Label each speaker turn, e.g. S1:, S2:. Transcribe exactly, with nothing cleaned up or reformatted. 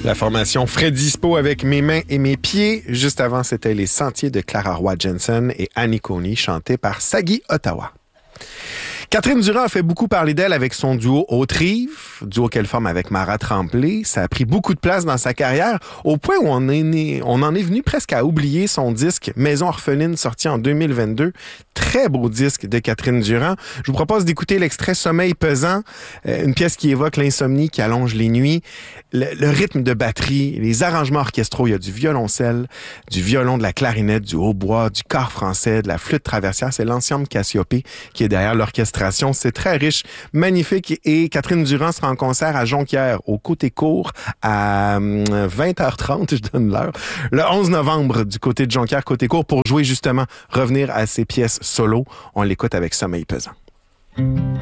S1: La formation Freddy Spo avec Mes mains et mes pieds. Juste avant, c'était Les Sentiers de Clara Roy Jensen et Annie Coney, chantés par Sagi Ottawa. Catherine Durand a fait beaucoup parler d'elle avec son duo Haute-Rive, duo qu'elle forme avec Mara Tremblay. Ça a pris beaucoup de place dans sa carrière, au point où on, est né, on en est venu presque à oublier son disque Maison orpheline, sorti en deux mille vingt-deux. Très beau disque de Catherine Durand. Je vous propose d'écouter l'extrait Sommeil pesant, une pièce qui évoque l'insomnie, qui allonge les nuits, le, le rythme de batterie, les arrangements orchestraux. Il y a du violoncelle, du violon, de la clarinette, du hautbois, du cor français, de la flûte traversière. C'est l'ensemble Cassiopée qui est derrière l'orchestration. C'est très riche, magnifique. Et Catherine Durand sera en concert à Jonquière, au Côté Court, à vingt heures trente, je donne l'heure, le onze novembre, du côté de Jonquière, Côté Court, pour jouer justement, revenir à ses pièces solo. On l'écoute avec Sommeil pesant.